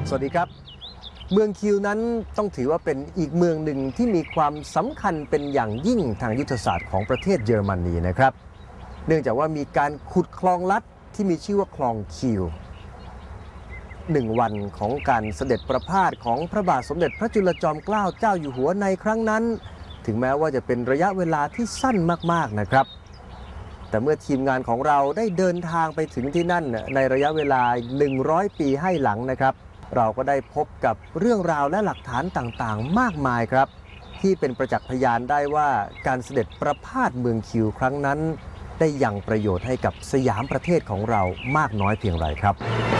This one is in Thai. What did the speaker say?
สวัสดีครับเมืองคิวนั้นต้องถือว่าเป็นอีกเมืองหนึ่งที่มีความสำคัญเป็นอย่างยิ่งทางยุทธศาสตร์ของประเทศเยอรมนีนะครับเนื่องจากว่ามีการขุดคลองลัดที่มีชื่อว่าคลองคิว1 วันของการเสด็จประพาสของพระบาทสมเด็จพระจุลจอมเกล้าเจ้าอยู่หัวในครั้งนั้นถึงแม้ว่าจะเป็นระยะเวลาที่สั้นมากๆนะครับแต่เมื่อทีมงานของเราได้เดินทางไปถึงที่นั่นในระยะเวลา100 ปีให้หลังนะครับเราก็ได้พบกับเรื่องราวและหลักฐานต่างๆมากมายครับที่เป็นประจักษ์พยานได้ว่าการเสด็จประพาสเมืองคิวครั้งนั้นได้ยังประโยชน์ให้กับสยามประเทศของเรามากน้อยเพียงไรครับ